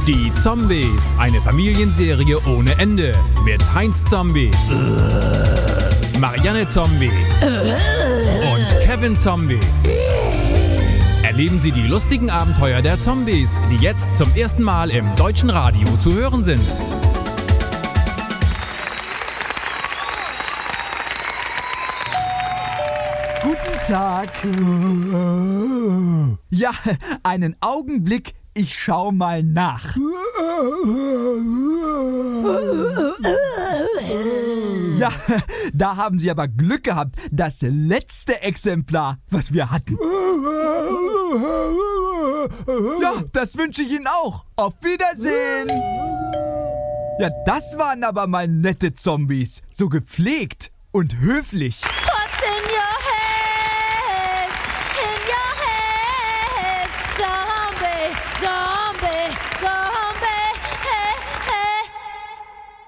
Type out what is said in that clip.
Die Zombies, eine Familienserie ohne Ende. Mit Heinz Zombie, Marianne Zombie und Kevin Zombie. Erleben Sie die lustigen Abenteuer der Zombies, die jetzt zum ersten Mal im deutschen Radio zu hören sind. Guten Tag. Ja, einen Augenblick, ich schau mal nach. Ja, da haben Sie aber Glück gehabt. Das letzte Exemplar, was wir hatten. Ja, das wünsche ich Ihnen auch. Auf Wiedersehen. Ja, das waren aber mal nette Zombies. So gepflegt und höflich.